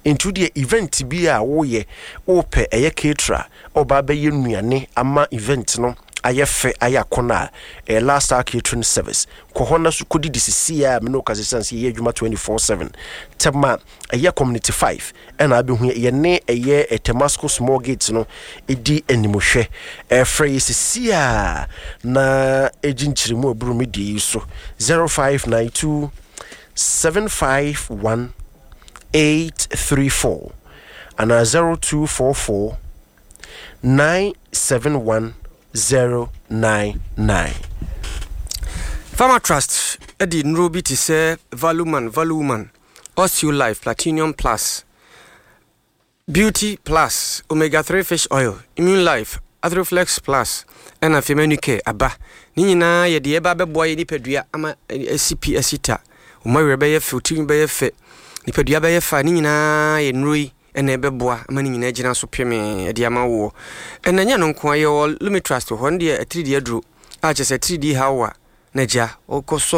into the event bi a wo ye ope eye caterer oba be ye nuane ama event no ayefe ayakona last star catering service kohona su kodi disisia me no kasesanse ye adwuma 24/7 tema eye community 5 and abi hu ye ne eye Temasco small gates no edi animhwe free sisia na ejinchirimu obrumi di so 0592 751 834 and 0244 971 099. Farmer Trust Eddie Nrobi to say Valuman Osteo Life Platinum Plus Beauty Plus Omega 3 Fish Oil Immune Life Athroflex Plus and a Femenuke Aba Nina ye de eba beboy ni pedua ama SCP asita umare be ye futin be ye fe ni pedua be ye fa ni nyina ye nroi ene beboa ama ni nyina gina so peme de ama wo enanya no nko aye Lumitrust ho nde 3D adru a chese 3D hawa na ja okoso